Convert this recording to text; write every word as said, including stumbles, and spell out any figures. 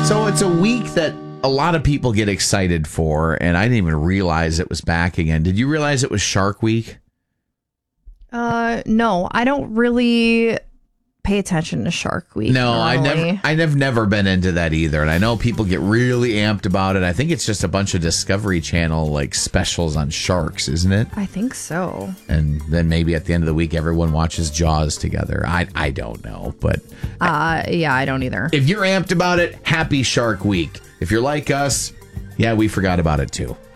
So it's a week that a lot of people get excited for, and I didn't even realize it was back again. Did you realize it was Shark Week? Uh, no, I don't really pay attention to Shark Week. No, I normally. never, I have never been into that either. And I know people get really amped about it. I think it's just a bunch of Discovery Channel like specials on sharks, isn't it? I think so. And then maybe at the end of the week, everyone watches Jaws together. I, I don't know, but Uh, yeah, I don't either. if you're amped about it, happy Shark Week. If you're like us, yeah, we forgot about it too.